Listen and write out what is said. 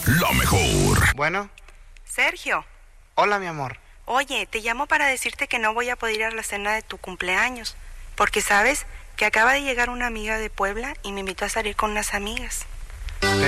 la mejor. Bueno. Sergio. Hola, mi amor. Oye, te llamo para decirte que no voy a poder ir a la cena de tu cumpleaños, porque sabes que acaba de llegar una amiga de Puebla y me invitó a salir con unas amigas.